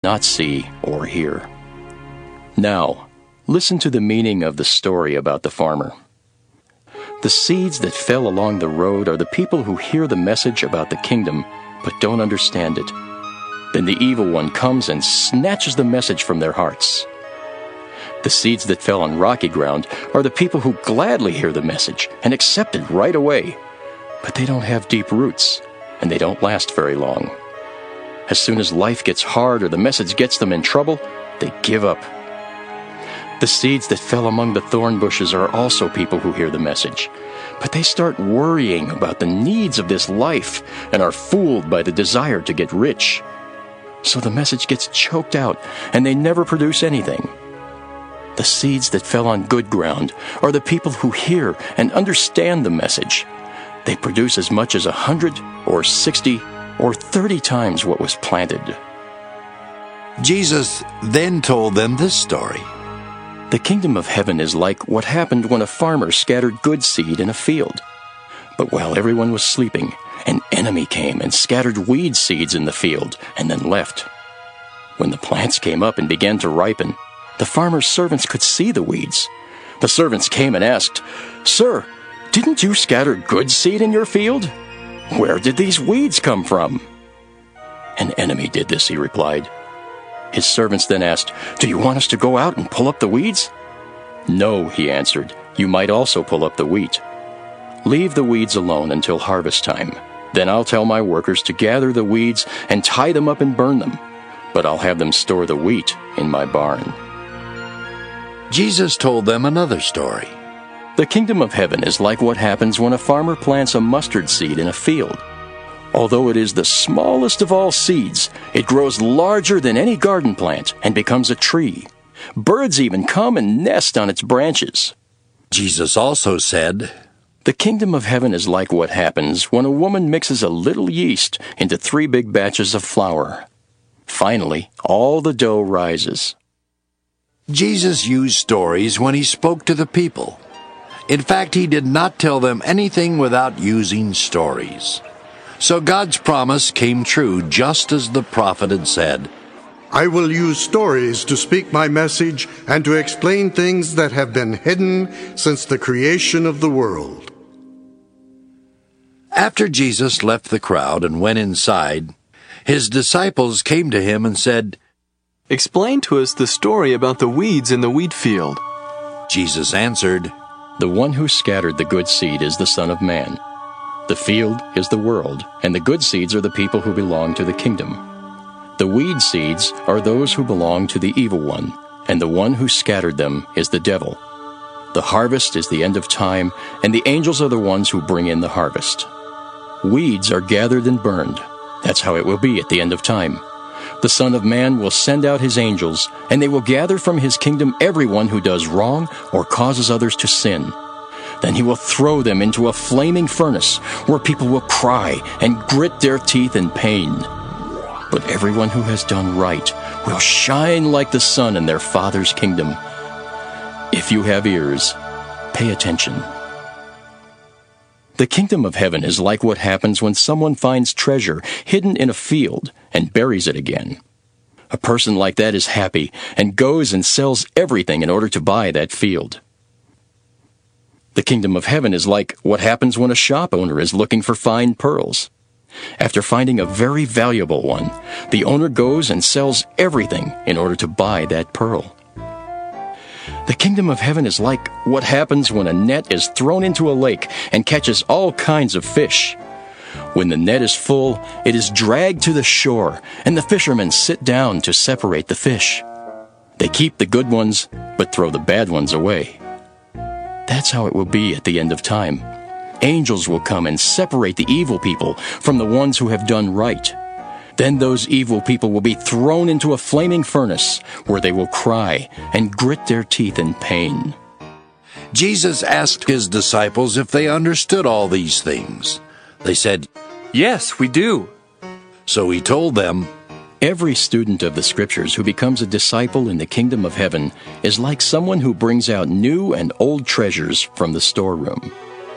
not see or hear. Now, listen to the meaning of the story about the farmer. The seeds that fell along the road are the people who hear the message about the kingdom but don't understand it. Then the evil one comes and snatches the message from their hearts. The seeds that fell on rocky ground are the people who gladly hear the message and accept it right away, but they don't have deep roots, and they don't last very long. As soon as life gets hard or the message gets them in trouble, they give up. The seeds that fell among the thorn bushes are also people who hear the message, but they start worrying about the needs of this life and are fooled by the desire to get rich. So the message gets choked out, and they never produce anything. The seeds that fell on good ground are the people who hear and understand the message. They produce as much as 100 or 60 or 30 times what was planted. Jesus then told them this story. The kingdom of heaven is like what happened when a farmer scattered good seed in a field. But while everyone was sleeping, an enemy came and scattered weed seeds in the field and then left. When the plants came up and began to ripen, the farmer's servants could see the weeds. The servants came and asked, "Sir, didn't you scatter good seed in your field? Where did these weeds come from?" "An enemy did this," he replied. His servants then asked, "Do you want us to go out and pull up the weeds?" "No," he answered. "You might also pull up the wheat. Leave the weeds alone until harvest time. Then I'll tell my workers to gather the weeds and tie them up and burn them. But I'll have them store the wheat in my barn." Jesus told them another story. The kingdom of heaven is like what happens when a farmer plants a mustard seed in a field. Although it is the smallest of all seeds, it grows larger than any garden plant and becomes a tree. Birds even come and nest on its branches. Jesus also said, The kingdom of heaven is like what happens when a woman mixes a little yeast into 3 big batches of flour. Finally, all the dough rises. Jesus used stories when he spoke to the people. In fact, he did not tell them anything without using stories. So God's promise came true just as the prophet had said. I will use stories to speak my message and to explain things that have been hidden since the creation of the world. After Jesus left the crowd and went inside, his disciples came to him and said, "Explain to us the story about the weeds in the wheat field." Jesus answered, The one who scattered the good seed is the Son of Man. The field is the world, and the good seeds are the people who belong to the kingdom. The weed seeds are those who belong to the evil one, and the one who scattered them is the devil. The harvest is the end of time, and the angels are the ones who bring in the harvest. Weeds are gathered and burned. That's how it will be at the end of time. The Son of Man will send out his angels, and they will gather from his kingdom everyone who does wrong or causes others to sin. Then he will throw them into a flaming furnace, where people will cry and grit their teeth in pain. But everyone who has done right will shine like the sun in their Father's kingdom. If you have ears, pay attention. The kingdom of heaven is like what happens when someone finds treasure hidden in a field and buries it again. A person like that is happy and goes and sells everything in order to buy that field. The kingdom of heaven is like what happens when a shop owner is looking for fine pearls. After finding a very valuable one, the owner goes and sells everything in order to buy that pearl. The kingdom of heaven is like what happens when a net is thrown into a lake and catches all kinds of fish. When the net is full, it is dragged to the shore, and the fishermen sit down to separate the fish. They keep the good ones, but throw the bad ones away. That's how it will be at the end of time. Angels will come and separate the evil people from the ones who have done right. Then those evil people will be thrown into a flaming furnace, where they will cry and grit their teeth in pain. Jesus asked his disciples if they understood all these things. They said, "Yes, we do." So he told them, Every student of the Scriptures who becomes a disciple in the kingdom of heaven is like someone who brings out new and old treasures from the storeroom.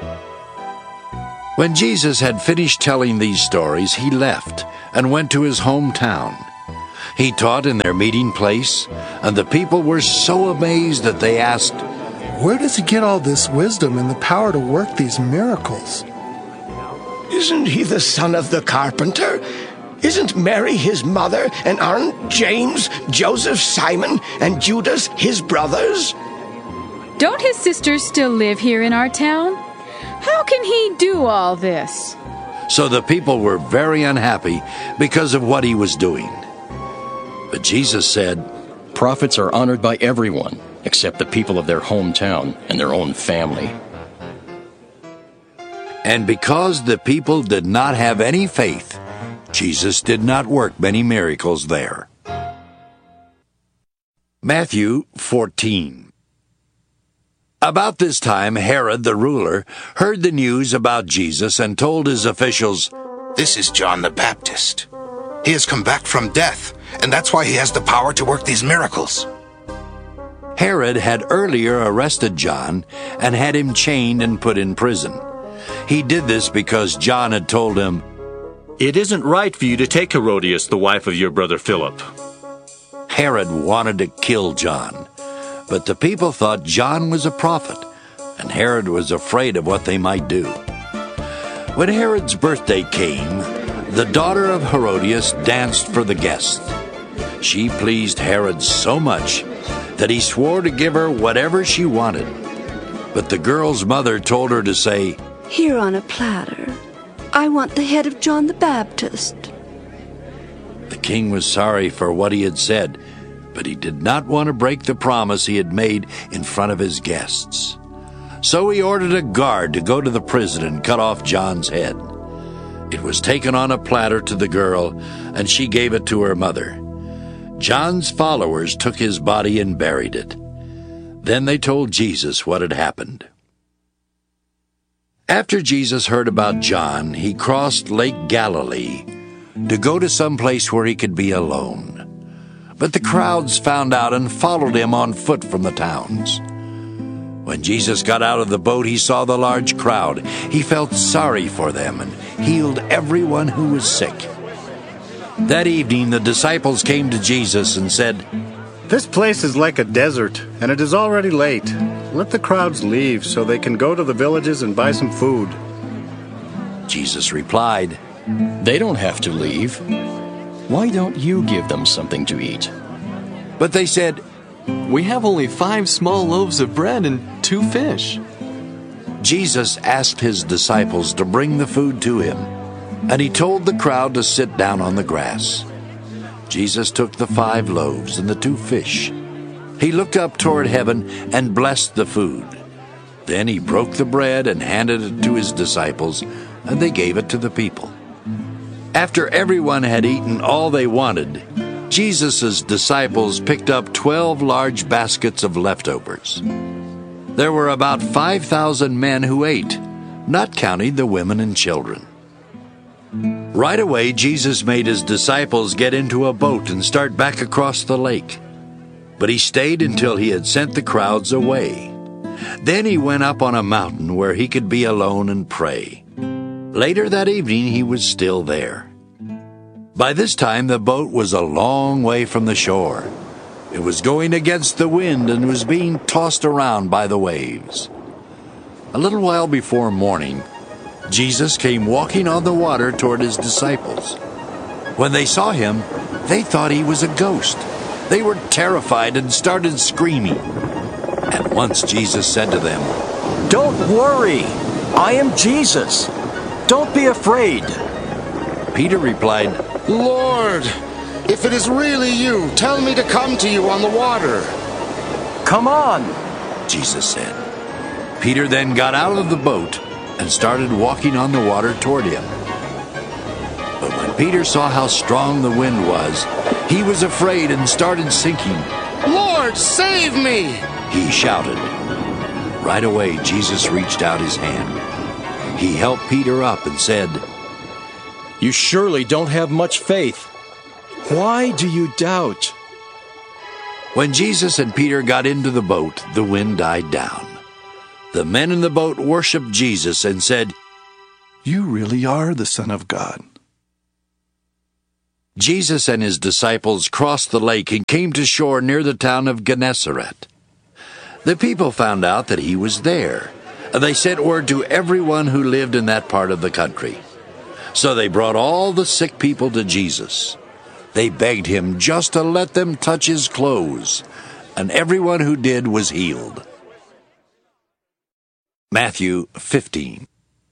When Jesus had finished telling these stories, he left and went to his hometown. He taught in their meeting place, and the people were so amazed that they asked, "Where does he get all this wisdom and the power to work these miracles? Isn't he the son of the carpenter? Isn't Mary his mother, and aren't James, Joseph, Simon, and Judas his brothers? Don't his sisters still live here in our town? How can he do all this?" So the people were very unhappy because of what he was doing. But Jesus said, Prophets are honored by everyone except the people of their hometown and their own family. And because the people did not have any faith, Jesus did not work many miracles there. Matthew 14. About this time, Herod the ruler heard the news about Jesus and told his officials, "This is John the Baptist. He has come back from death, and that's why he has the power to work these miracles." Herod had earlier arrested John and had him chained and put in prison. He did this because John had told him, "It isn't right for you to take Herodias, the wife of your brother Philip." Herod wanted to kill John, but the people thought John was a prophet, and Herod was afraid of what they might do. When Herod's birthday came, the daughter of Herodias danced for the guests. She pleased Herod so much that he swore to give her whatever she wanted. But the girl's mother told her to say, "Here on a platter, I want the head of John the Baptist." The king was sorry for what he had said, but he did not want to break the promise he had made in front of his guests. So he ordered a guard to go to the prison and cut off John's head. It was taken on a platter to the girl, and she gave it to her mother. John's followers took his body and buried it. Then they told Jesus what had happened. After Jesus heard about John, he crossed Lake Galilee to go to some place where he could be alone. But the crowds found out and followed him on foot from the towns. When Jesus got out of the boat, he saw the large crowd. He felt sorry for them and healed everyone who was sick. That evening, the disciples came to Jesus and said, "This place is like a desert, and it is already late. Let the crowds leave so they can go to the villages and buy some food." Jesus replied, They don't have to leave. Why don't you give them something to eat? But they said, "We have only 5 small loaves of bread and 2 fish." Jesus asked his disciples to bring the food to him, and he told the crowd to sit down on the grass. Jesus took the 5 loaves and the 2 fish. He looked up toward heaven and blessed the food. Then he broke the bread and handed it to his disciples, and they gave it to the people. After everyone had eaten all they wanted, Jesus' disciples picked up 12 large baskets of leftovers. There were about 5,000 men who ate, not counting the women and children. Right away, Jesus made his disciples get into a boat and start back across the lake. But he stayed until he had sent the crowds away. Then he went up on a mountain where he could be alone and pray. Later that evening, he was still there. By this time, the boat was a long way from the shore. It was going against the wind and was being tossed around by the waves. A little while before morning, Jesus came walking on the water toward his disciples. When they saw him, they thought he was a ghost. They were terrified and started screaming. At once Jesus said to them, "Don't worry, I am Jesus. Don't be afraid." Peter replied, "Lord, if it is really you, tell me to come to you on the water." "Come on," Jesus said. Peter then got out of the boat and started walking on the water toward him. But when Peter saw how strong the wind was, he was afraid and started sinking. "Lord, save me!" he shouted. Right away, Jesus reached out his hand. He helped Peter up and said, You surely don't have much faith. Why do you doubt? When Jesus and Peter got into the boat, the wind died down. The men in the boat worshiped Jesus and said, "You really are the Son of God." Jesus and his disciples crossed the lake and came to shore near the town of Gennesaret. The people found out that he was there. They sent word to everyone who lived in that part of the country. So they brought all the sick people to Jesus. They begged him just to let them touch his clothes, and everyone who did was healed. Matthew 15.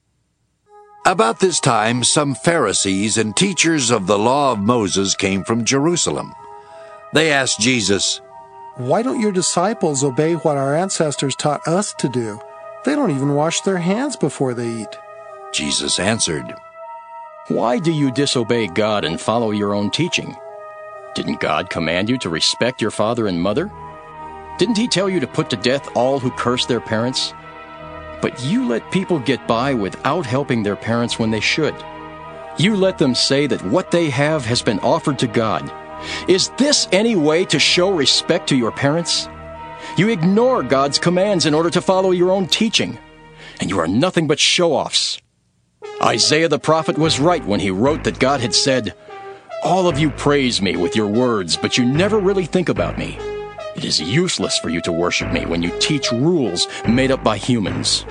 About this time, some Pharisees and teachers of the law of Moses came from Jerusalem. They asked Jesus, "Why don't your disciples obey what our ancestors taught us to do? They don't even wash their hands before they eat." Jesus answered, "Why do you disobey God and follow your own teaching? Didn't God command you to respect your father and mother? Didn't he tell you to put to death all who curse their parents? But you let people get by without helping their parents when they should. You let them say that what they have has been offered to God. Is this any way to show respect to your parents? You ignore God's commands in order to follow your own teaching, and you are nothing but show-offs. Isaiah the prophet was right when he wrote that God had said, 'All of you praise me with your words, but you never really think about me. It is useless for you to worship me when you teach rules made up by humans.'"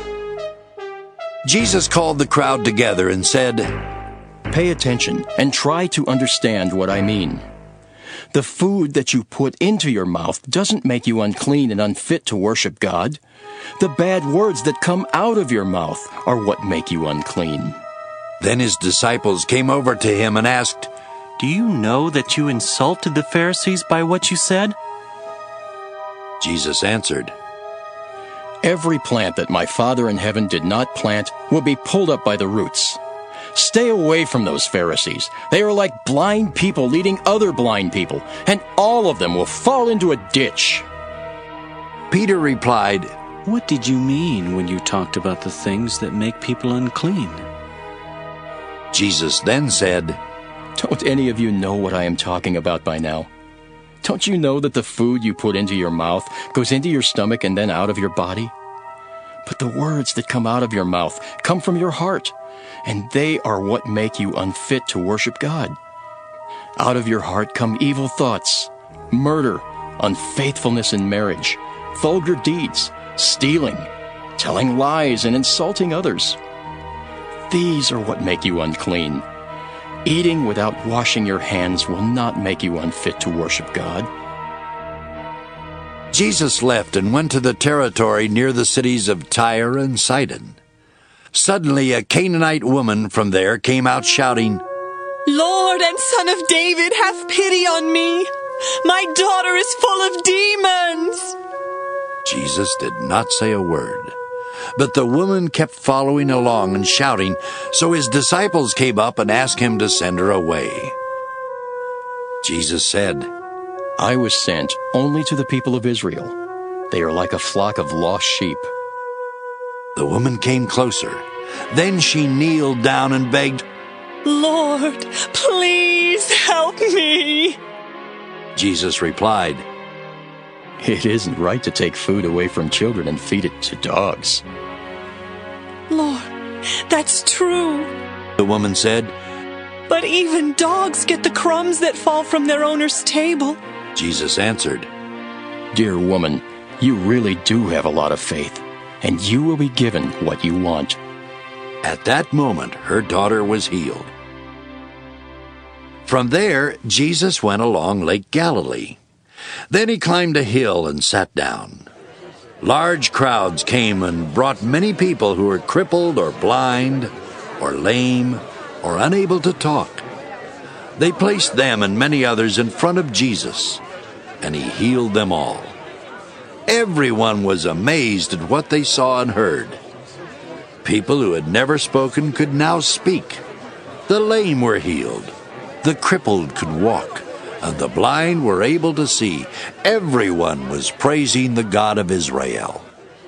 Jesus called the crowd together and said, "Pay attention and try to understand what I mean. The food that you put into your mouth doesn't make you unclean and unfit to worship God. The bad words that come out of your mouth are what make you unclean." Then his disciples came over to him and asked, "Do you know that you insulted the Pharisees by what you said?" Jesus answered, "Every plant that my Father in heaven did not plant will be pulled up by the roots. Stay away from those Pharisees. They are like blind people leading other blind people, and all of them will fall into a ditch." Peter replied, "What did you mean when you talked about the things that make people unclean?" Jesus then said, "Don't any of you know what I am talking about by now? Don't you know that the food you put into your mouth goes into your stomach and then out of your body? But the words that come out of your mouth come from your heart, and they are what make you unfit to worship God. Out of your heart come evil thoughts, murder, unfaithfulness in marriage, vulgar deeds, stealing, telling lies, and insulting others. These are what make you unclean. Eating without washing your hands will not make you unfit to worship God." Jesus left and went to the territory near the cities of Tyre and Sidon. Suddenly a Canaanite woman from there came out shouting, "Lord and Son of David, have pity on me! My daughter is full of demons!" Jesus did not say a word, but the woman kept following along and shouting, so his disciples came up and asked him to send her away. Jesus said, "I was sent only to the people of Israel. They are like a flock of lost sheep." The woman came closer. Then she kneeled down and begged, "Lord, please help me." Jesus replied, "It isn't right to take food away from children and feed it to dogs." "Lord, that's true," the woman said. "But even dogs get the crumbs that fall from their owner's table." Jesus answered, "Dear woman, you really do have a lot of faith, and you will be given what you want." At that moment, her daughter was healed. From there, Jesus went along Lake Galilee. Then he climbed a hill and sat down. Large crowds came and brought many people who were crippled or blind or lame or unable to talk. They placed them and many others in front of Jesus, and he healed them all. Everyone was amazed at what they saw and heard. People who had never spoken could now speak. The lame were healed. The crippled could walk, and the blind were able to see. Everyone was praising the God of Israel.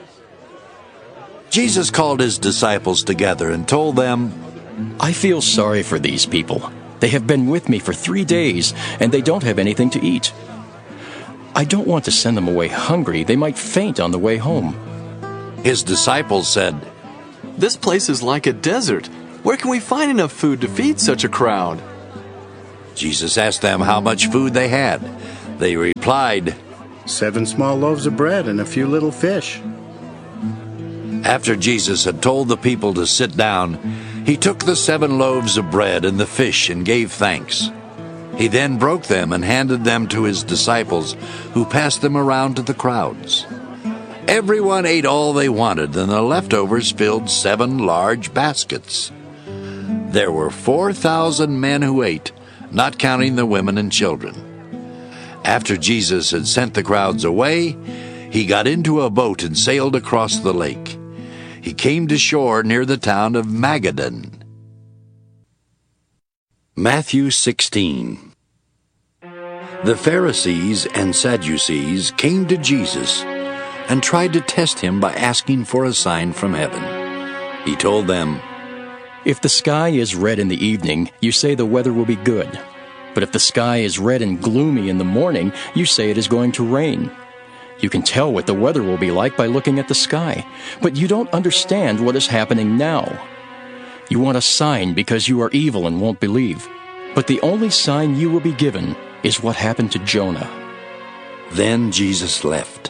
Jesus called his disciples together and told them, "I feel sorry for these people. They have been with me for 3 days, and they don't have anything to eat. I don't want to send them away hungry. They might faint on the way home." His disciples said, "This place is like a desert. Where can we find enough food to feed such a crowd?" Jesus asked them how much food they had. They replied, 7 small loaves of bread and a few little fish. After Jesus had told the people to sit down, he took the 7 loaves of bread and the fish and gave thanks. He then broke them and handed them to his disciples, who passed them around to the crowds. Everyone ate all they wanted, and the leftovers filled 7 large baskets. There were 4,000 men who ate, not counting the women and children. After Jesus had sent the crowds away, he got into a boat and sailed across the lake. He came to shore near the town of Magadan. Matthew 16. The Pharisees and Sadducees came to Jesus and tried to test him by asking for a sign from heaven. He told them, "If the sky is red in the evening, you say the weather will be good. But if the sky is red and gloomy in the morning, you say it is going to rain. You can tell what the weather will be like by looking at the sky, but you don't understand what is happening now. You want a sign because you are evil and won't believe. But the only sign you will be given is what happened to Jonah." Then Jesus left.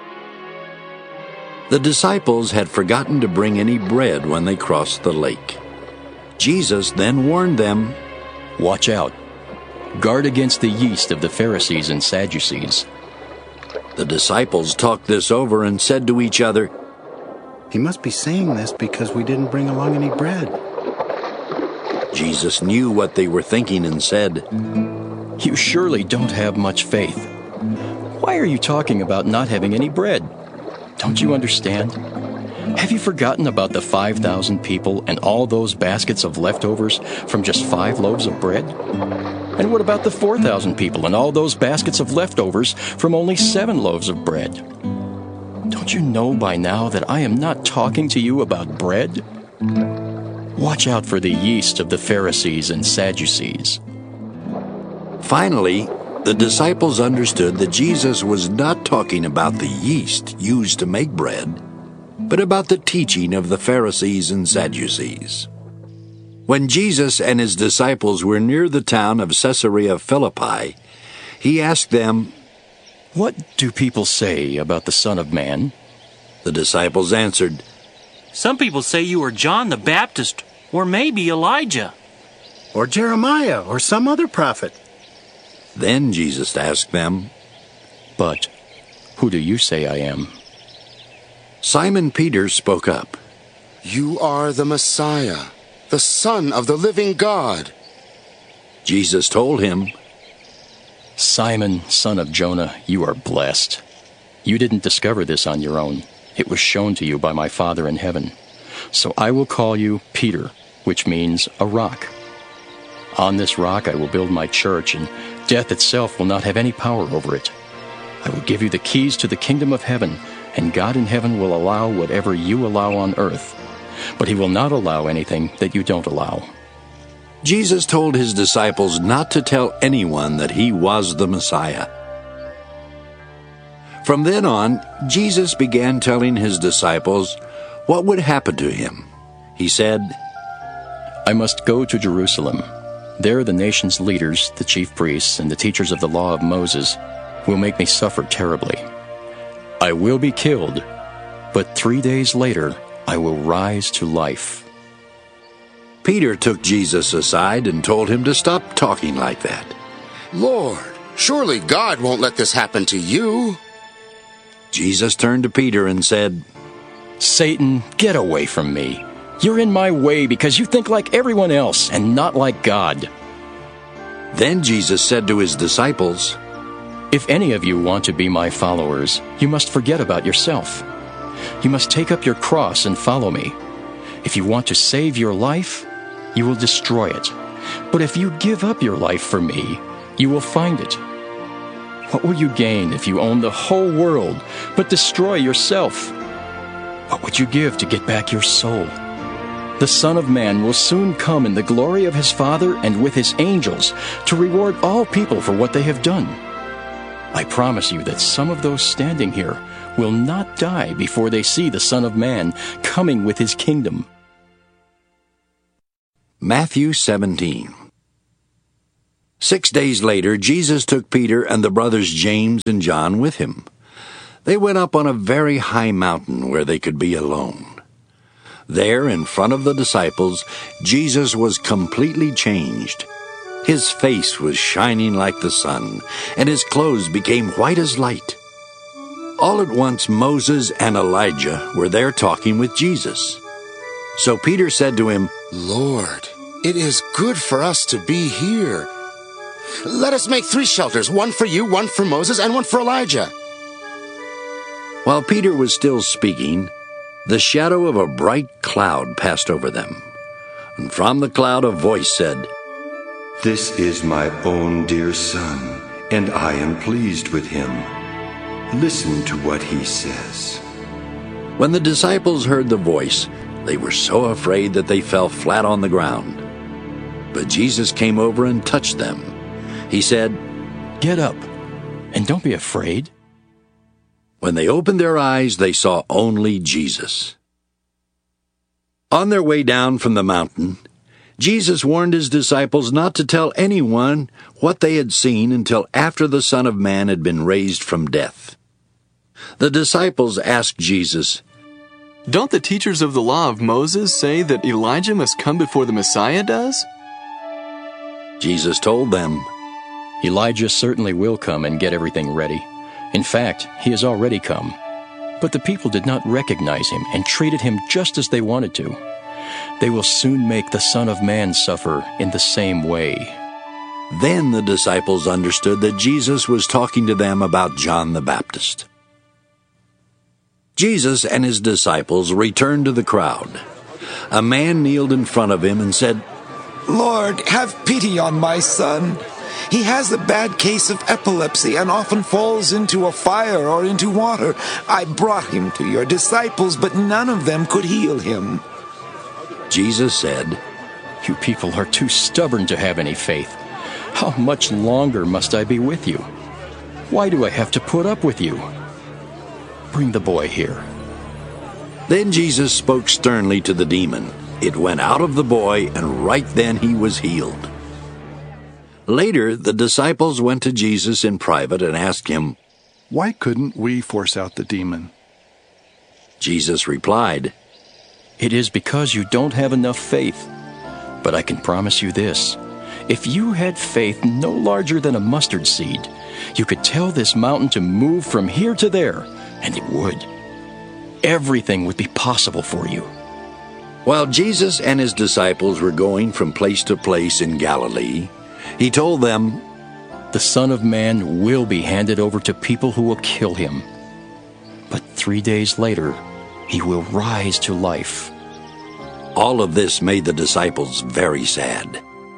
The disciples had forgotten to bring any bread when they crossed the lake. Jesus then warned them, "Watch out. Guard against the yeast of the Pharisees and Sadducees." The disciples talked this over and said to each other, "He must be saying this because we didn't bring along any bread." Jesus knew what they were thinking and said, "You surely don't have much faith. Why are you talking about not having any bread? Don't you understand? Have you forgotten about the 5,000 people and all those baskets of leftovers from just 5 loaves of bread? And what about the 4,000 people and all those baskets of leftovers from only 7 loaves of bread? Don't you know by now that I am not talking to you about bread? Watch out for the yeast of the Pharisees and Sadducees." Finally, the disciples understood that Jesus was not talking about the yeast used to make bread, but about the teaching of the Pharisees and Sadducees. When Jesus and his disciples were near the town of Caesarea Philippi, he asked them, "What do people say about the Son of Man?" The disciples answered, "Some people say you are John the Baptist, or maybe Elijah." Or Jeremiah, or some other prophet. Then Jesus asked them, "But who do you say I am?" Simon Peter spoke up, "You are the Messiah, the Son of the living God." Jesus told him, "Simon, son of Jonah, you are blessed. You didn't discover this on your own. It was shown to you by my Father in heaven. So I will call you Peter, which means a rock. On this rock I will build my church, and death itself will not have any power over it. I will give you the keys to the kingdom of heaven, and God in heaven will allow whatever you allow on earth. But he will not allow anything that you don't allow." Jesus told his disciples not to tell anyone that he was the Messiah. From then on, Jesus began telling his disciples what would happen to him. He said, "I must go to Jerusalem. There the nation's leaders, the chief priests, and the teachers of the law of Moses will make me suffer terribly. I will be killed, but 3 days later I will rise to life." Peter took Jesus aside and told him to stop talking like that. "Lord, surely God won't let this happen to you." Jesus turned to Peter and said, "Satan, get away from me. You're in my way because you think like everyone else and not like God." Then Jesus said to his disciples, "If any of you want to be my followers, you must forget about yourself. You must take up your cross and follow me. If you want to save your life, you will destroy it. But if you give up your life for me, you will find it. What will you gain if you own the whole world but destroy yourself? What would you give to get back your soul? The Son of Man will soon come in the glory of his Father and with his angels to reward all people for what they have done. I promise you that some of those standing here will not die before they see the Son of Man coming with his kingdom." Matthew 17. 6 days later, Jesus took Peter and the brothers James and John with him. They went up on a very high mountain where they could be alone. There, in front of the disciples, Jesus was completely changed. His face was shining like the sun, and his clothes became white as light. All at once, Moses and Elijah were there talking with Jesus. So Peter said to him, "Lord, it is good for us to be here. Let us make 3 shelters, one for you, one for Moses, and one for Elijah." While Peter was still speaking, the shadow of a bright cloud passed over them. And from the cloud a voice said, "This is my own dear son, and I am pleased with him. Listen to what he says." When the disciples heard the voice, they were so afraid that they fell flat on the ground. But Jesus came over and touched them. He said, "Get up, and don't be afraid." When they opened their eyes, they saw only Jesus. On their way down from the mountain, Jesus warned his disciples not to tell anyone what they had seen until after the Son of Man had been raised from death. The disciples asked Jesus, "Don't the teachers of the law of Moses say that Elijah must come before the Messiah does?" Jesus told them, "Elijah certainly will come and get everything ready. In fact, he has already come. But the people did not recognize him and treated him just as they wanted to. They will soon make the Son of Man suffer in the same way." Then the disciples understood that Jesus was talking to them about John the Baptist. Jesus and his disciples returned to the crowd. A man kneeled in front of him and said, "Lord, have pity on my son. He has a bad case of epilepsy and often falls into a fire or into water. I brought him to your disciples, but none of them could heal him." Jesus said, "You people are too stubborn to have any faith. How much longer must I be with you? Why do I have to put up with you? Bring the boy here." Then Jesus spoke sternly to the demon. It went out of the boy, and right then he was healed. Later, the disciples went to Jesus in private and asked him, "Why couldn't we force out the demon?" Jesus replied, "It is because you don't have enough faith. But I can promise you this. If you had faith no larger than a mustard seed, you could tell this mountain to move from here to there, and it would. Everything would be possible for you." While Jesus and his disciples were going from place to place in Galilee, he told them, "The Son of Man will be handed over to people who will kill him. But 3 days later, he will rise to life." All of this made the disciples very sad.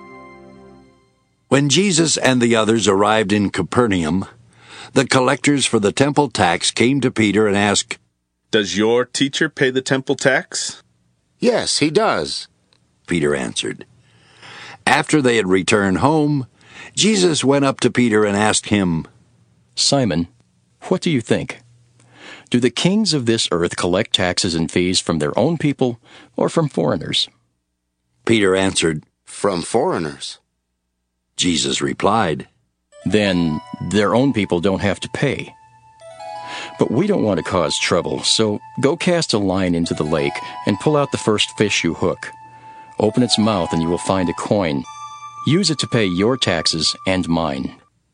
When Jesus and the others arrived in Capernaum, the collectors for the temple tax came to Peter and asked, "Does your teacher pay the temple tax?" "Yes, he does," Peter answered. After they had returned home, Jesus went up to Peter and asked him, "Simon, what do you think? Do the kings of this earth collect taxes and fees from their own people or from foreigners?" Peter answered, "From foreigners." Jesus replied, "Then their own people don't have to pay. But we don't want to cause trouble, so go cast a line into the lake and pull out the first fish you hook. Open its mouth and you will find a coin. Use it to pay your taxes and mine."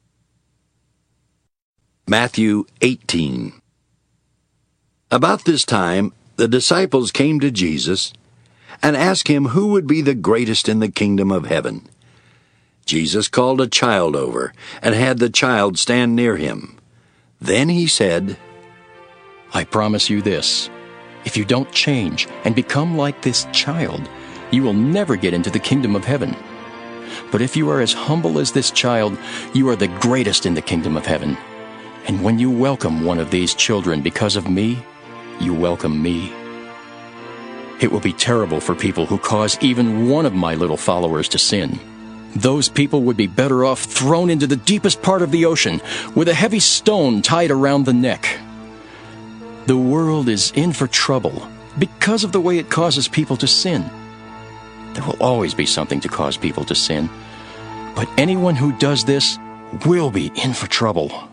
Matthew 18. About this time, the disciples came to Jesus and asked him who would be the greatest in the kingdom of heaven. Jesus called a child over and had the child stand near him. Then he said, "I promise you this. If you don't change and become like this child, you will never get into the kingdom of heaven. But if you are as humble as this child, you are the greatest in the kingdom of heaven. And when you welcome one of these children because of me, you welcome me. It will be terrible for people who cause even one of my little followers to sin. Those people would be better off thrown into the deepest part of the ocean with a heavy stone tied around the neck." The world is in for trouble because of the way it causes people to sin. There will always be something to cause people to sin. But anyone who does this will be in for trouble.